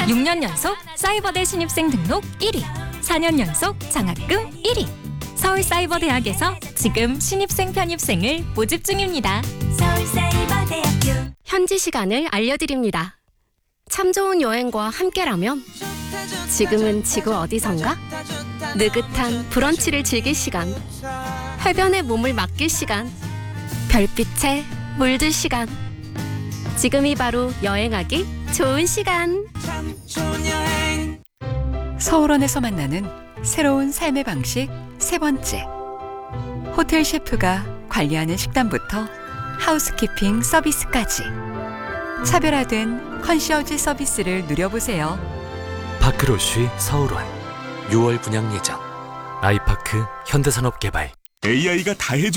6년 연속 사이버대 신입생 등록 1위, 4년 연속 장학금 1위. 서울사이버대학에서 지금 신입생 편입생을 모집 중입니다. 서울사이버대학교. 현지 시간을 알려드립니다. 참 좋은 여행과 함께라면 지금은 지구 어디선가? 느긋한 브런치를 즐길 시간, 해변에 몸을 맡길 시간, 별빛에 물들 시간. 지금이 바로 여행하기 좋은 시간. 서울원에서 만나는 새로운 삶의 방식 세 번째. 호텔 셰프가 관리하는 식단부터 하우스키핑 서비스까지 차별화된 컨시어지 서비스를 누려보세요. 파크로쉬 서울원 6월 분양 예정. 아이파크 현대산업개발. AI가 다 해줘.